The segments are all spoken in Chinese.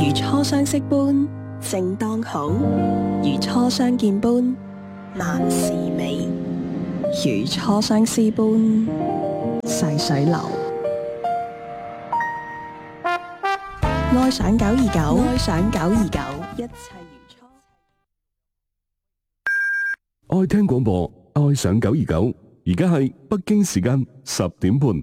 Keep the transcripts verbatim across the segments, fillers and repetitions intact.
如初相識般正當好，如初相見般萬事美，如初相思般細水流。愛上九二九，愛上九二九，一切如初。 愛聽廣播，愛上九二九。而家係北京時間十點半。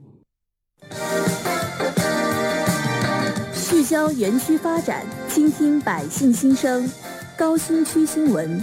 聚焦園區發展，傾聽百姓心聲。高新區新聞。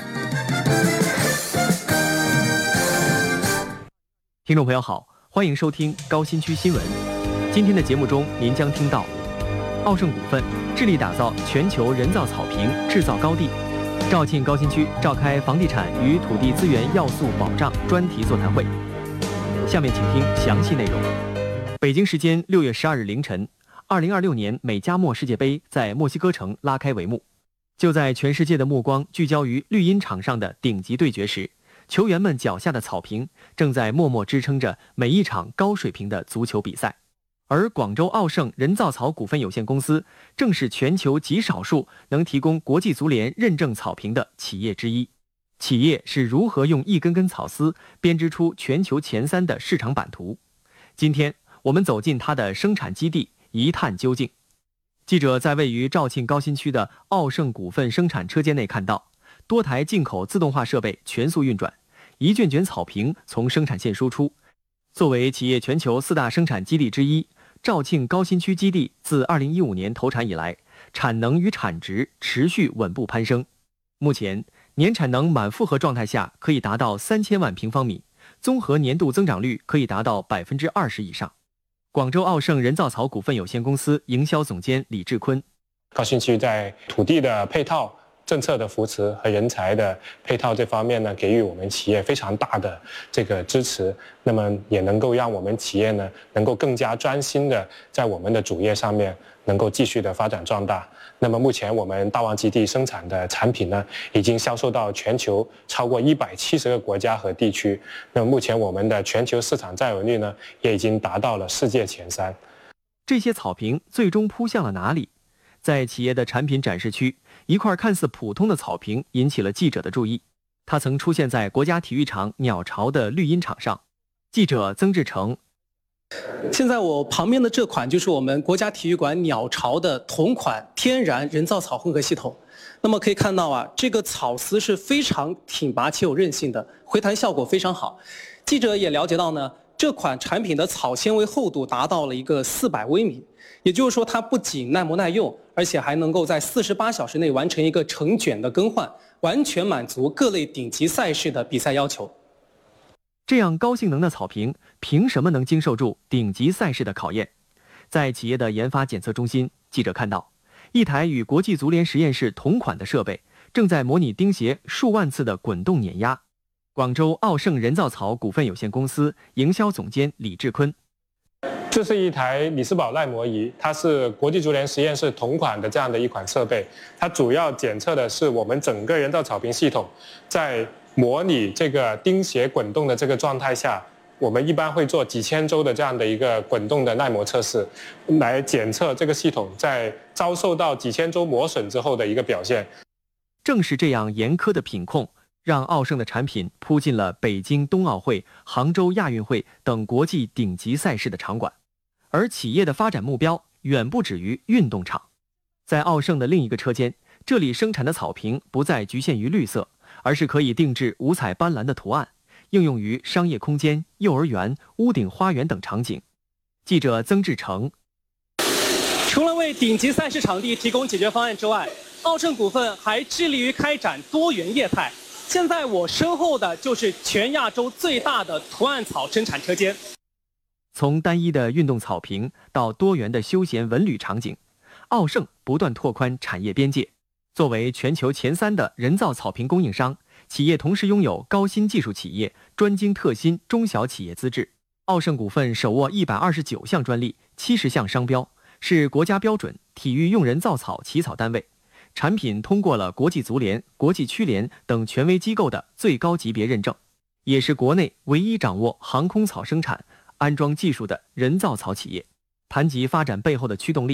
聽眾朋友好，歡迎收聽高新區新聞。今天的節目中，您將聽到奧盛股份致力打造全球人造草坪製造高地。肇慶高新區召開房地產與土地資源要素保障專題座談會。下面請聽詳細內容。北京時間六月十二日凌晨，二零二六年美加墨世界杯在墨西哥城拉開帷幕。就在全世界的目光聚焦於綠茵場上的頂級對決時，球員們腳下的草坪正在默默支撐着每一場高水平的足球比賽。而廣州奧盛人造草股份有限公司正是全球極少數能提供國際足聯認證草坪的企業之一。企業是如何用一根根草絲編織出全球前三的市場版圖？今天我們走進它的生產基地，一探究竟。記者在位於肇慶高新區的奧盛股份生產車間內看到，多台進口自動化設備全速運轉，一卷卷草坪從生產線輸出。作為企業全球四大生產基地之一，肇慶高新區基地自二零一五年投產以來，產能與產值持續穩步攀升。目前年產能滿負荷狀態下可以達到三千萬平方米，綜合年度增長率可以達到百分之二十以上。廣州奧盛人造草股份有限公司營銷總監李志坤： 高新區在土地的配套、政策的扶持和人才的配套這方面呢，給予我們企業非常大的這個支持，那麼也能夠讓我們企業呢，能夠更加專心的在我們的主業上面能夠繼續的發展壯大。那麼目前我們大旺基地生產的產品呢，已經銷售到全球超過一百七十個國家和地區。那麼目前我們的全球市場佔有率呢，也已經達到了世界前三。 這些草坪最終鋪向了哪裡？在企業的產品展示區，一塊看似普通的草坪引起了記者的注意。它曾出現在國家體育場鳥巢的綠茵場上。記者曾志成： 現在我旁邊的這款就是我們國家體育館鳥巢的同款天然人造草混合系統。那麼可以看到啊，這個草絲是非常挺拔且有韌性的，回彈效果非常好。記者也了解到呢，這款產品的草纖維厚度達到了一個四百微米，也就是說它不僅耐磨耐用，而且還能夠在四十八小時內完成一個成卷的更換，完全滿足各類頂級賽事的比賽要求。 這樣高性能的草坪，憑什麼能經受住頂級賽事的考驗？在企業的研發檢測中心，記者看到一台與國際足聯實驗室同款的設備，正在模擬釘鞋數萬次的滾動碾壓。廣州奧盛人造草股份有限公司營銷總監李志坤： 這是一台里斯堡耐磨儀，它是國際足聯實驗室同款的這樣的一款設備，它主要檢測的是我們整個人造草坪系統在模擬這個釘鞋滾動的這個狀態下，我們一般會做幾千周的這樣的一個滾動的耐磨測試，來檢測這個系統在遭受到幾千周磨損之後的一個表現。 正是這樣嚴苛的品控，讓奧盛的產品鋪進了北京冬奧會、杭州亞運會等國際頂級賽事的場館。而企業的發展目標遠不止於運動場。在奧盛的另一個車間，這裡生產的草坪不再局限於綠色，而是可以定制五彩斑斕的圖案，應用於商業空間、幼兒園、屋頂花園等場景。記者曾志成： 除了為頂級賽事場地提供解決方案之外，奧盛股份還致力於開展多元業態。現在我身後的就是全亞洲最大的圖案草生產車間。 從單一的運動草坪到多元的休閒文旅場景，奧盛不斷拓寬產業邊界。作為全球前三的人造草坪供應商，企業同時擁有高新技術企業、專精特新中小企業資質。奧盛股份手握一百二十九項專利、七十項商標，是國家標準體育用人造草起草單位。產品通過了國際足聯、國際區聯等權威機構的最高級別認證，也是國內唯一掌握航空草生產、安裝技術的人造草企業。談及發展背後的驅動力，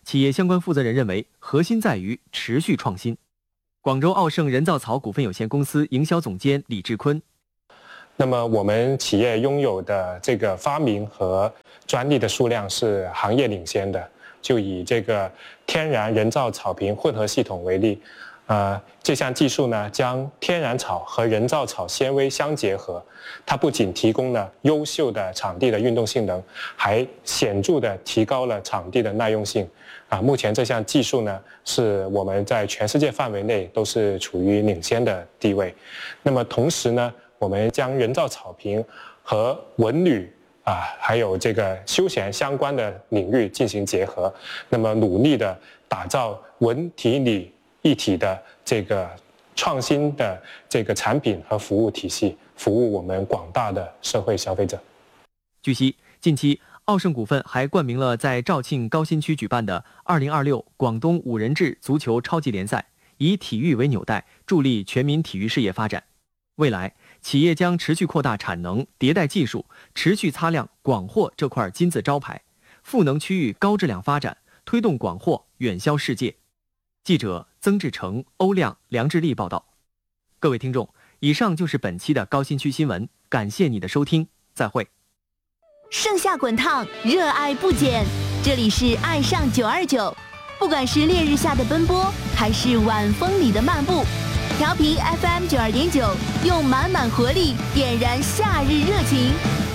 企业相关负责人认为，核心在于持续创新。广州奥盛人造草股份有限公司营销总监李志坤。 那么我们企业拥有的这个发明和专利的数量是行业领先的。就以这个天然人造草坪混合系统为例，呃，这项技术呢，将天然草和人造草纤维相结合，它不仅提供了优秀的场地的运动性能，还显著地提高了场地的耐用性。啊，目前这项技术呢，是我们在全世界范围内都是处于领先的地位。那么同时呢，我们将人造草坪和文旅啊，还有这个休闲相关的领域进行结合，那么努力的打造文体旅一体的这个创新的这个产品和服务体系，服务我们广大的社会消费者。 据悉，近期奥盛股份还冠名了在肇庆高新区举办的二零二六广东五人制足球超级联赛，以体育为纽带，助力全民体育事业发展。未来，企业将持续扩大产能、迭代技术，持续擦亮广货这块金字招牌，赋能区域高质量发展，推动广货远销世界。记者曾志成、欧亮、梁志立报道。各位听众，以上就是本期的高新区新闻，感谢你的收听，再会。 盛夏滚烫，热爱不减，这里是爱上九二九，不管是烈日下的奔波，还是晚风里的漫步。调频 F M 九二点九，用满满活力点燃夏日热情，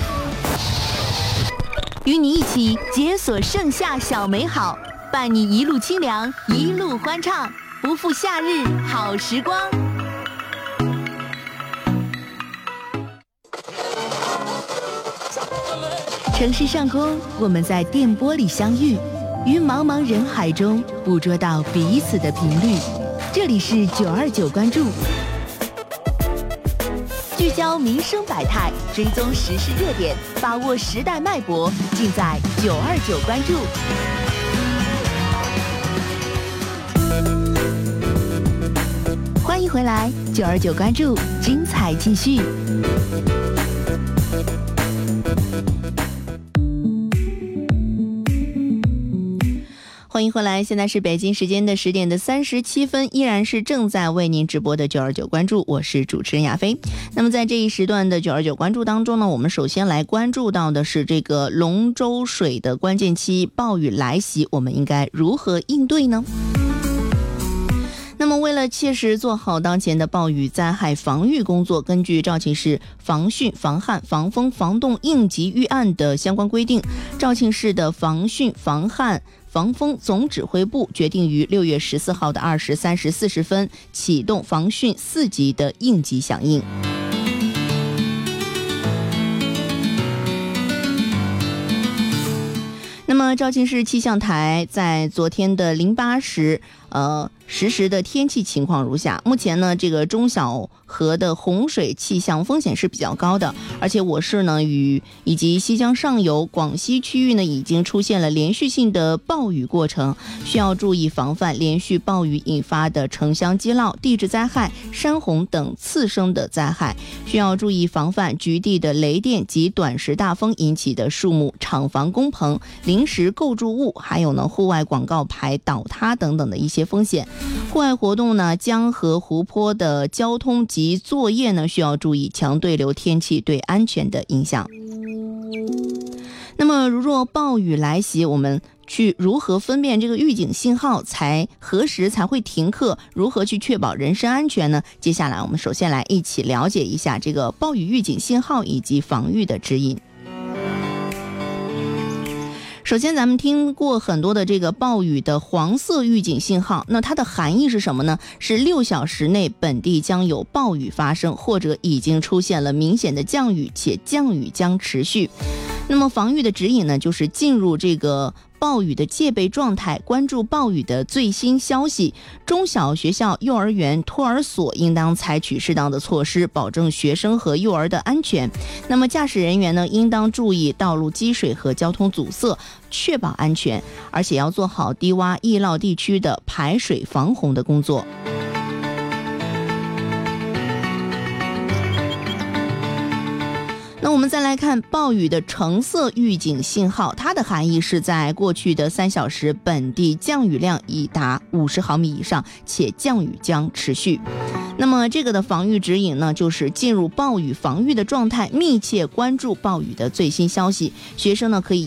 与你一起解锁盛夏小美好，伴你一路清凉，一路欢畅，不负夏日好时光。城市上空，我们在电波里相遇，于茫茫人海中捕捉到彼此的频率。这里是九二九关注，聚焦民生百态，追踪时事热点，把握时代脉搏，尽在九二九关注。欢迎回来，九二九关注，精彩继续。欢迎回来，现在是北京时间的十点的三十七分，依然是正在为您直播的九二九关注，我是主持人亚飞。那么在这一时段的九二九关注当中呢，我们首先来关注到的是这个龙舟水的关键期暴雨来袭，我们应该如何应对呢？那么为了切实做好当前的暴雨灾害防御工作，根据肇庆市防汛防旱防风防冻应急预案的相关规定，肇庆市的防汛防旱防风总指挥部决定于六月十四号的二十三时四十分启动防汛四级的应急响应。那么肇庆市气象台在昨天的零八时呃实时的天气情况如下。目前呢，这个中小河的洪水气象风险是比较高的，而且我市呢与以及西江上游、广西区域呢已经出现了连续性的暴雨过程，需要注意防范连续暴雨引发的城乡积涝、地质灾害、山洪等次生的灾害，需要注意防范局地的雷电及短时大风引起的树木、厂房、工棚、临时构筑物，还有呢户外广告牌倒塌等等的一些风险。户外活动呢，江河湖泊的交通及作业呢，需要注意强对流天气对安全的影响。那么如若暴雨来袭，我们去如何分辨这个预警信号，才何时才会停课，如何去确保人身安全呢？接下来我们首先来一起了解一下这个暴雨预警信号以及防御的指引。首先咱们听过很多的这个暴雨的黄色预警信号，那它的含义是什么呢？是六小时内本地将有暴雨发生，或者已经出现了明显的降雨，且降雨将持续。那么防御的指引呢，就是进入这个暴雨的戒备状态，关注暴雨的最新消息。中小学校、幼儿园、托儿所应当采取适当的措施，保证学生和幼儿的安全。那么驾驶人员呢，应当注意道路积水和交通阻塞，确保安全，而且要做好低洼易涝地区的排水防洪的工作。 那我们再来看暴雨的橙色预警信号，它的含义是在过去的三小时本地降雨量已达五十毫米以上，且降雨将持续。那么这个的防御指引呢，就是进入暴雨防御的状态，密切关注暴雨的最新消息。学生呢可以